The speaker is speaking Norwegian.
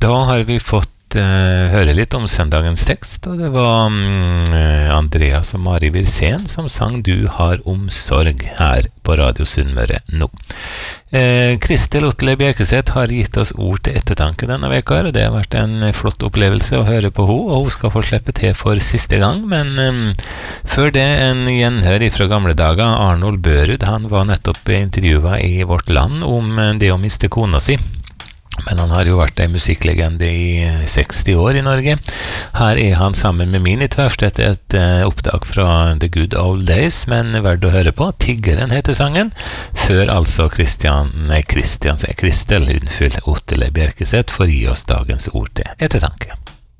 Da har vi fått høre litt om søndagens tekst, og det var Andreas og Mari Virsen som sang «Du har omsorg» her på Radio Sunnmøre nå. Kristel Ottele Bjerkeseth har gitt oss ord til ettertanke denne veka, og det har vært en flott opplevelse å høre på henne, og hun skal få slippe til for siste gang, men før det en gjenhør fra gamle dager. Arnold Børud, han var nettopp intervjuet i Vårt Land om det å miste kona si. Men han har jo vært en musikklegende i 60 år i Norge. Her han sammen med Mini Tverstedt et opptak fra The Good Old Days, men verdt å høre på. Tiggeren heter sangen, før altså Kristel Ottele Bjerkeseth får gi oss dagens ord til ettertanke.